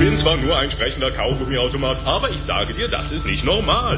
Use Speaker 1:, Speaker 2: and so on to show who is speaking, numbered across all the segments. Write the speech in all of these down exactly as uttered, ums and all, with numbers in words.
Speaker 1: Bin zwar nur ein sprechender Kaugummiautomat, aber ich sage dir, das ist nicht normal.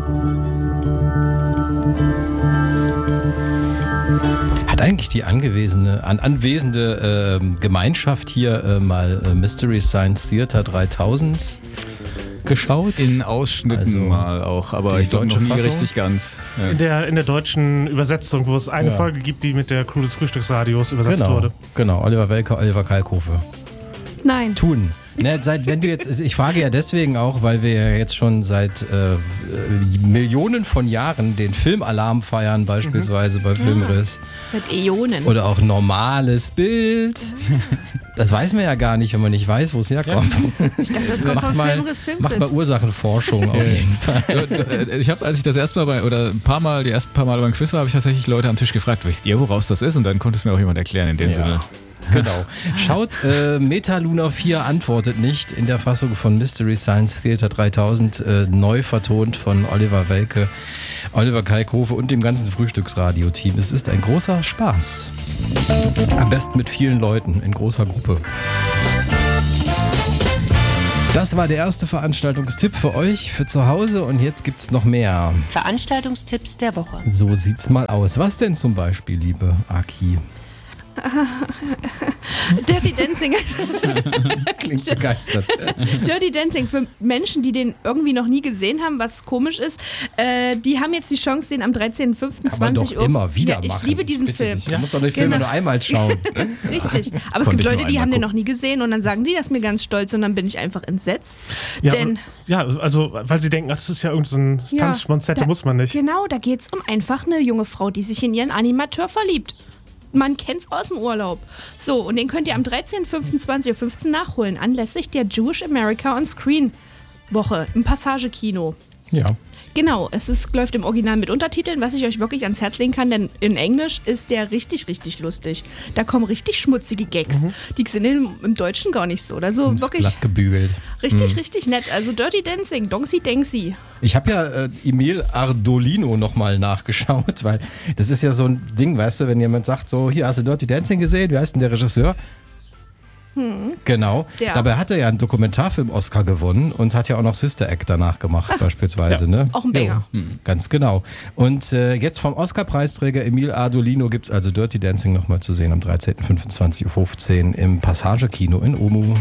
Speaker 2: Hat eigentlich die angewesene, an, anwesende äh, Gemeinschaft hier äh, mal äh, Mystery Science Theater dreitausend geschaut?
Speaker 3: In Ausschnitten also, mal auch, aber ich glaube noch nie Fassung? richtig ganz.
Speaker 4: Ja. In, der, in der deutschen Übersetzung, wo es eine ja. Folge gibt, die mit der Crew des Frühstücksradios übersetzt
Speaker 2: genau,
Speaker 4: wurde.
Speaker 2: Genau, Oliver Welke, Oliver Kalkofe.
Speaker 5: Nein.
Speaker 2: Tun. Ne, seit, wenn du jetzt, ich frage ja deswegen auch, weil wir ja jetzt schon seit äh, Millionen von Jahren den Filmalarm feiern, beispielsweise mhm. bei Filmriss.
Speaker 5: Ja, seit Äonen.
Speaker 2: Oder auch normales Bild. Das weiß man ja gar nicht, wenn man nicht weiß, wo es herkommt.
Speaker 5: Ja. Ich dachte, das kommt vom Filmriss, Filmriss.
Speaker 2: Macht mal Ursachenforschung auf jeden
Speaker 3: Fall. Ich habe, als ich das erste Mal bei, oder ein paar Mal, die ersten paar Mal beim Quiz war, habe ich tatsächlich Leute am Tisch gefragt, wisst ihr, woraus das ist? Und dann konnte es mir auch jemand erklären in dem ja. Sinne.
Speaker 2: Genau. Schaut, äh, Metaluna vier antwortet nicht in der Fassung von Mystery Science Theater dreitausend, äh, neu vertont von Oliver Welke, Oliver Kalkofe und dem ganzen Frühstücksradio-Team. Es ist ein großer Spaß. Am besten mit vielen Leuten, in großer Gruppe. Das war der erste Veranstaltungstipp für euch, für zu Hause, und jetzt gibt's noch mehr.
Speaker 5: Veranstaltungstipps der Woche.
Speaker 2: So sieht's mal aus. Was denn zum Beispiel, liebe Aki?
Speaker 5: Dirty Dancing.
Speaker 2: Klingt begeistert.
Speaker 5: Dirty Dancing für Menschen, die den irgendwie noch nie gesehen haben, was komisch ist. Äh, die haben jetzt die Chance, den am dreizehnten fünften zwanzig Uhr.
Speaker 2: Immer wieder
Speaker 5: ja, ich
Speaker 2: machen.
Speaker 5: liebe diesen
Speaker 2: ich
Speaker 5: Film.
Speaker 2: Dich. Du musst doch den Film genau. nur einmal schauen.
Speaker 5: Richtig. Aber es gibt Leute, die haben den noch nie gesehen und dann sagen die, das ist mir ganz stolz, und dann bin ich einfach entsetzt.
Speaker 4: Ja,
Speaker 5: Denn,
Speaker 4: ja also weil sie denken, ach, das ist ja irgendein so
Speaker 5: ja,
Speaker 4: Tanzmonster,
Speaker 5: da,
Speaker 4: muss man nicht.
Speaker 5: Genau, da geht es um einfach eine junge Frau, die sich in ihren Animateur verliebt. Man kennt's aus dem Urlaub. So, und den könnt ihr am dreizehnten fünften zwanzig Uhr fünfzehn nachholen, anlässlich der Jewish America on Screen Woche im Passage-Kino.
Speaker 2: Ja.
Speaker 5: Genau, es ist, läuft im Original mit Untertiteln, was ich euch wirklich ans Herz legen kann, denn in Englisch ist der richtig, richtig lustig. Da kommen richtig schmutzige Gags. Mhm. Die sind im, im Deutschen gar nicht so. Also und wirklich
Speaker 2: glatt gebügelt.
Speaker 5: Richtig, mhm. richtig nett. Also Dirty Dancing, Donksy Denksy.
Speaker 2: Ich habe ja äh, Emil Ardolino nochmal nachgeschaut, weil das ist ja so ein Ding, weißt du, wenn jemand sagt so, hier, hast du Dirty Dancing gesehen? Wie heißt denn der Regisseur? Hm. Genau. Ja. Dabei hat er ja einen Dokumentarfilm-Oscar gewonnen und hat ja auch noch Sister Act danach gemacht, Ach, beispielsweise.
Speaker 5: Ja.
Speaker 2: Ne?
Speaker 5: Auch ein Banger.
Speaker 2: Hm. Ganz genau. Und äh, jetzt vom Oscar-Preisträger Emil Ardolino gibt es also Dirty Dancing nochmal zu sehen am dreizehnten fünften zwanzig Uhr fünfzehn im Passage-Kino in Omu.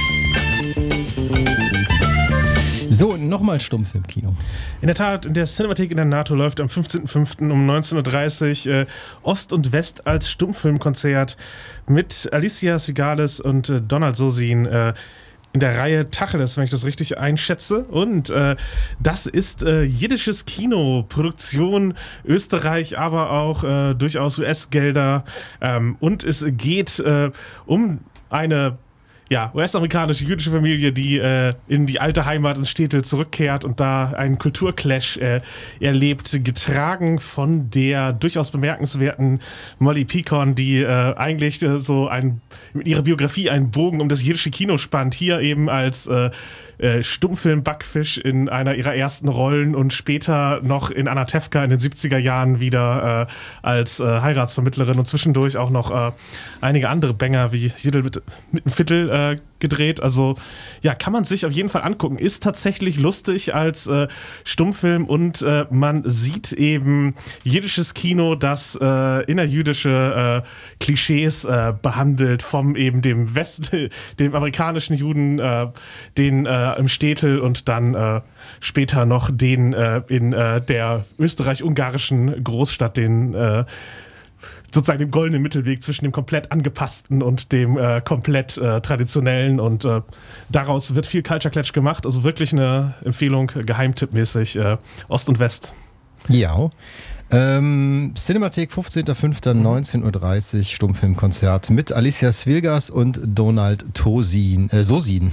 Speaker 2: So, nochmal Stummfilmkino.
Speaker 4: In der Tat, in der Cinemathek in der NATO läuft am fünfzehnten fünften um neunzehn Uhr dreißig äh, Ost und West als Stummfilmkonzert mit Alicia Svigales und äh, Donald Sosin äh, in der Reihe Tacheles, wenn ich das richtig einschätze. Und äh, das ist äh, jiddisches Kino, Produktion Österreich, aber auch äh, durchaus U S-Gelder. Ähm, und es geht äh, um eine ja, U S-amerikanische jüdische Familie, die äh, in die alte Heimat ins Städtel zurückkehrt und da einen Kulturclash äh, erlebt, getragen von der durchaus bemerkenswerten Molly Picon, die äh, eigentlich äh, so ein, mit ihrer Biografie einen Bogen um das jiddische Kino spannt, hier eben als äh, äh, Stummfilm-Backfisch in einer ihrer ersten Rollen und später noch in Anatevka in den siebziger Jahren wieder äh, als äh, Heiratsvermittlerin und zwischendurch auch noch äh, einige andere Banger wie Jiddel mit, mit einem Viertel äh, gedreht. Also ja, kann man sich auf jeden Fall angucken. Ist tatsächlich lustig als äh, Stummfilm und äh, man sieht eben jiddisches Kino, das äh, innerjüdische äh, Klischees äh, behandelt, vom eben dem West, dem amerikanischen Juden, äh, den äh, im Städtel und dann äh, später noch den äh, in äh, der österreich-ungarischen Großstadt, den äh, sozusagen dem goldenen Mittelweg zwischen dem komplett angepassten und dem äh, komplett äh, traditionellen, und äh, daraus wird viel Culture Clash gemacht, also wirklich eine Empfehlung, geheimtippmäßig, äh, Ost und West.
Speaker 2: Ja, ähm, Cinemathek fünfzehnten fünften neunzehn Uhr dreißig, Stummfilmkonzert mit Alicia Svilgas und Donald Tosin, äh, Sosin.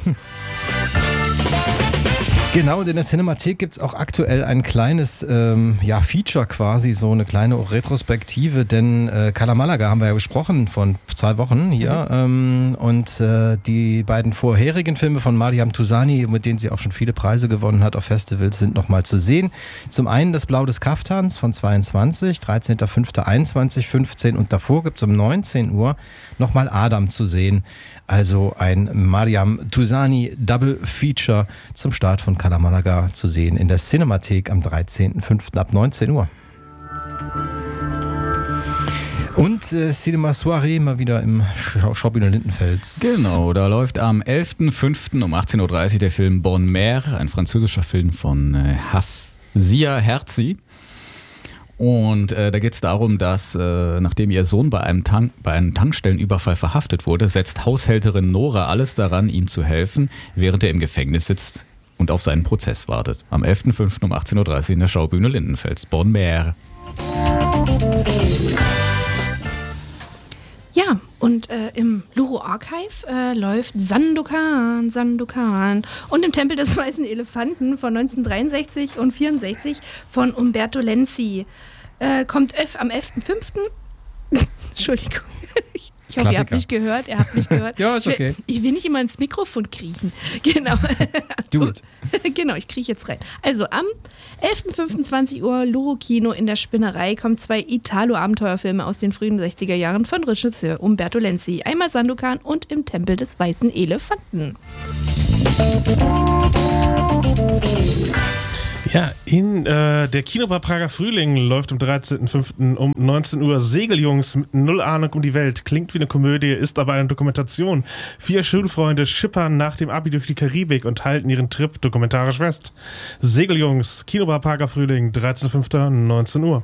Speaker 2: Genau, und in der Cinemathek gibt es auch aktuell ein kleines ähm, ja, Feature quasi, so eine kleine Retrospektive, denn äh, Kala Malaga haben wir ja besprochen von zwei Wochen hier. Ähm, und äh, die beiden vorherigen Filme von Mariam Touzani, mit denen sie auch schon viele Preise gewonnen hat auf Festivals, sind nochmal zu sehen. Zum einen das Blau des Kaftans von zweiundzwanzig, dreizehnter fünfter einundzwanzig, fünfzehn und davor gibt es um neunzehn Uhr nochmal Adam zu sehen. Also ein Mariam Touzani Double Feature zum Start von Kala Malaga zu sehen in der Cinemathek am dreizehnten fünften ab neunzehn Uhr. Und äh, Cinema Soirée mal wieder im Schaubühne Lindenfels.
Speaker 3: Genau, da läuft am elften fünften um achtzehn Uhr dreißig der Film Bonne Mère, ein französischer Film von äh, Hafsia Herzi. Und äh, da geht es darum, dass äh, nachdem ihr Sohn bei einem, Tank, bei einem Tankstellenüberfall verhaftet wurde, setzt Haushälterin Nora alles daran, ihm zu helfen, während er im Gefängnis sitzt und auf seinen Prozess wartet. Am elften fünften um achtzehn Uhr dreißig in der Schaubühne Lindenfels. Bonne Mère.
Speaker 5: Ja, und äh, im Luro Archive äh, läuft Sandokan, Sandokan und im Tempel des Weißen Elefanten von neunzehnhundertdreiundsechzig und vierundsechzig von Umberto Lenzi. Äh, kommt elf, am elften fünften Entschuldigung. Ich, ich hoffe, ihr habt mich gehört. Ihr habt mich gehört.
Speaker 2: Ja, ist okay.
Speaker 5: Ich will, ich will nicht immer ins Mikrofon kriechen. Genau.
Speaker 2: Do it.
Speaker 5: Genau, ich krieche jetzt rein. Also am elften fünften zwanzig Uhr Luro Kino in der Spinnerei kommen zwei Italo-Abenteuerfilme aus den frühen sechziger Jahren von Regisseur Umberto Lenzi. Einmal Sandokan und Im Tempel des Weißen Elefanten.
Speaker 4: Ja, in äh, der Kinobar Prager Frühling läuft am dreizehnten fünften um neunzehn Uhr Segeljungs mit null Ahnung um die Welt. Klingt wie eine Komödie, ist aber eine Dokumentation. Vier Schulfreunde schippern nach dem Abi durch die Karibik und halten ihren Trip dokumentarisch fest. Segeljungs, Kinobar Prager Frühling, dreizehnten fünften neunzehn Uhr.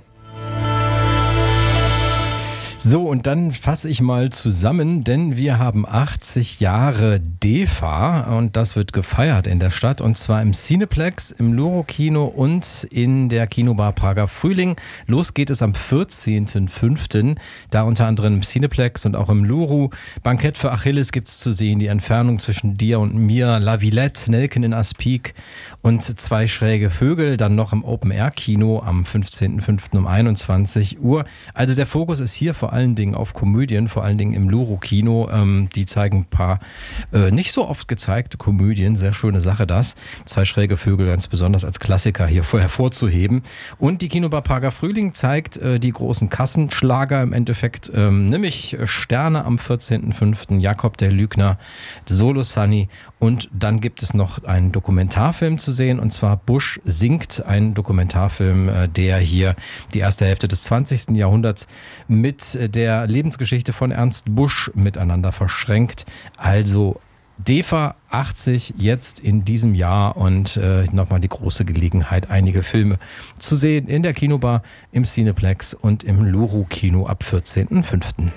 Speaker 2: So, und dann fasse ich mal zusammen, denn wir haben achtzig Jahre D E F A und das wird gefeiert in der Stadt und zwar im Cineplex, im Luro Kino und in der Kinobar Prager Frühling. Los geht es am vierzehnten fünften da unter anderem im Cineplex und auch im Luro. Bankett für Achilles gibt es zu sehen, die Entfernung zwischen dir und mir, La Villette, Nelken in Aspik und Zwei schräge Vögel, dann noch im Open-Air-Kino am fünfzehnten fünften um einundzwanzig Uhr. Also der Fokus ist hier vor allen Dingen auf Komödien, vor allen Dingen im Luro-Kino. Ähm, die zeigen ein paar äh, nicht so oft gezeigte Komödien. Sehr schöne Sache das. Zwei schräge Vögel ganz besonders als Klassiker hier hervorzuheben. Und die Kinobar Prager Frühling zeigt äh, die großen Kassenschlager im Endeffekt, ähm, nämlich Sterne am vierzehnten fünften Jakob der Lügner, Solo Sunny und dann gibt es noch einen Dokumentarfilm zu sehen und zwar Bush singt, ein Dokumentarfilm, äh, der hier die erste Hälfte des zwanzigsten Jahrhunderts mit der Lebensgeschichte von Ernst Busch miteinander verschränkt. Also D E F A achtzig jetzt in diesem Jahr und äh, nochmal die große Gelegenheit, einige Filme zu sehen in der Kinobar, im Cineplex und im Luro Kino ab vierzehnten fünften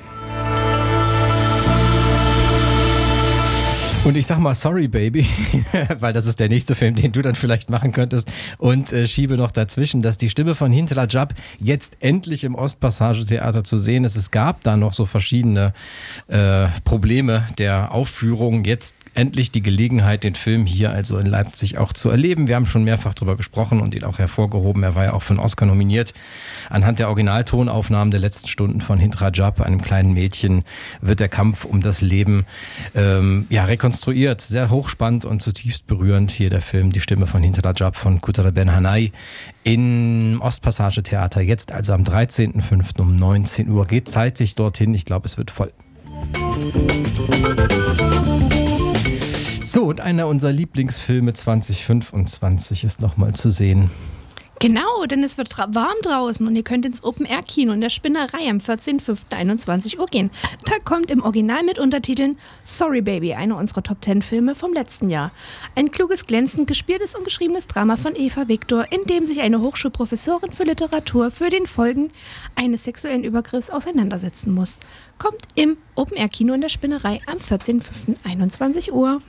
Speaker 2: Und ich sag mal sorry, Baby, weil das ist der nächste Film, den du dann vielleicht machen könntest und äh, schiebe noch dazwischen, dass die Stimme von Hint Rajab jetzt endlich im Ostpassage-Theater zu sehen ist. Es gab da noch so verschiedene äh, Probleme der Aufführung. Jetzt endlich die Gelegenheit, den Film hier also in Leipzig auch zu erleben. Wir haben schon mehrfach drüber gesprochen und ihn auch hervorgehoben. Er war ja auch für einen Oscar nominiert. Anhand der Originaltonaufnahmen der letzten Stunden von Hint Rajab, einem kleinen Mädchen, wird der Kampf um das Leben ähm, ja, rekonstruiert. Sehr hochspannend und zutiefst berührend. Hier der Film Die Stimme von Hint Rajab von Kutra Ben Hanai im Ostpassage-Theater. Jetzt also am dreizehnten fünften um neunzehn Uhr. Geht zeitig dorthin. Ich glaube, es wird voll. So, und einer unserer Lieblingsfilme zwanzig fünfundzwanzig ist nochmal zu sehen.
Speaker 5: Genau, denn es wird dra- warm draußen und ihr könnt ins Open-Air-Kino in der Spinnerei am vierzehnten fünften einundzwanzig Uhr gehen. Da kommt im Original mit Untertiteln Sorry Baby, einer unserer Top zehn Filme vom letzten Jahr. Ein kluges, glänzend gespieltes und geschriebenes Drama von Eva Victor, in dem sich eine Hochschulprofessorin für Literatur für den Folgen eines sexuellen Übergriffs auseinandersetzen muss. Kommt im Open-Air-Kino in der Spinnerei am vierzehnten fünften einundzwanzig Uhr.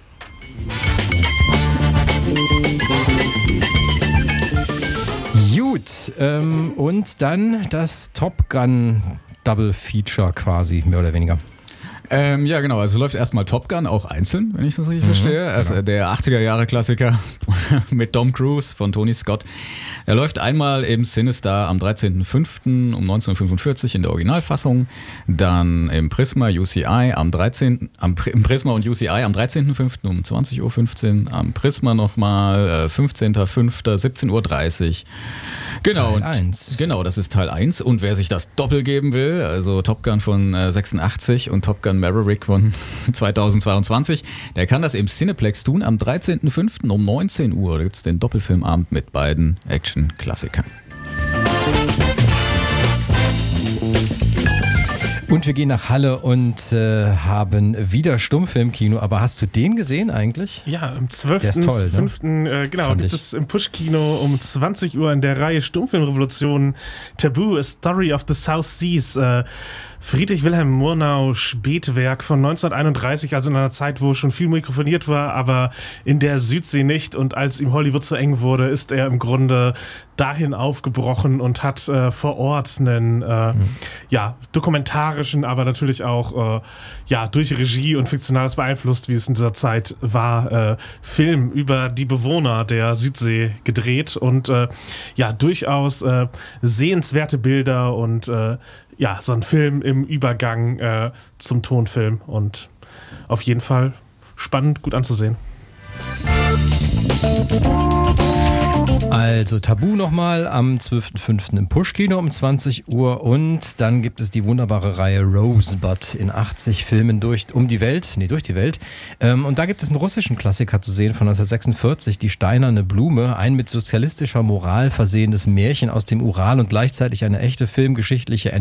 Speaker 2: Gut, ähm, und dann das Top Gun Double Feature quasi, mehr oder weniger.
Speaker 3: Ähm, ja, genau. Also läuft erstmal Top Gun, auch einzeln, wenn ich das richtig mhm, verstehe. Also genau. Der achtziger-Jahre-Klassiker mit Tom Cruise von Tony Scott. Er läuft einmal im Cinestar am dreizehnten fünften um neunzehnhundertfünfundvierzig in der Originalfassung. Dann im Prisma U C I am dreizehnten Am, im Prisma und U C I am dreizehnten fünften um zwanzig Uhr fünfzehn. Am Prisma nochmal äh, fünfzehnten fünften siebzehn Uhr dreißig. Genau.
Speaker 2: Teil eins.
Speaker 3: Genau, das ist Teil eins. Und wer sich das doppelt geben will, also Top Gun von äh, sechsundachtzig und Top Gun Maverick von zweitausendzweiundzwanzig, der kann das im Cineplex tun am dreizehnten fünften um neunzehn Uhr. Da gibt es den Doppelfilmabend mit beiden Action-Klassikern.
Speaker 2: Und wir gehen nach Halle und äh, haben wieder Stummfilmkino. Aber hast du den gesehen eigentlich?
Speaker 4: Ja, am zwölften
Speaker 2: Der ist toll, ne?
Speaker 4: fünften Äh, genau,
Speaker 2: Fand
Speaker 4: gibt
Speaker 2: ich.
Speaker 4: es im Push-Kino um zwanzig Uhr in der Reihe Stummfilmrevolution Taboo, A Story of the South Seas. Äh, Friedrich Wilhelm Murnau Spätwerk von neunzehnhunderteinunddreißig, also in einer Zeit, wo schon viel mikrofoniert war, aber in der Südsee nicht. Und als ihm Hollywood zu eng wurde, ist er im Grunde dahin aufgebrochen und hat äh, vor Ort einen äh, mhm. ja, dokumentarischen, aber natürlich auch äh, ja, durch Regie und Fiktionales beeinflusst, wie es in dieser Zeit war, äh, Film über die Bewohner der Südsee gedreht und äh, ja, durchaus äh, sehenswerte Bilder und äh, ja, so ein Film im Übergang äh, zum Tonfilm und auf jeden Fall spannend, gut anzusehen.
Speaker 2: Also Tabu nochmal am zwölften fünften im Push-Kino um zwanzig Uhr und dann gibt es die wunderbare Reihe Rosebud in achtzig Filmen durch, um die Welt, nee, durch die Welt. Ähm, und da gibt es einen russischen Klassiker zu sehen von neunzehnhundertsechsundvierzig, Die steinerne Blume, ein mit sozialistischer Moral versehenes Märchen aus dem Ural und gleichzeitig eine echte filmgeschichtliche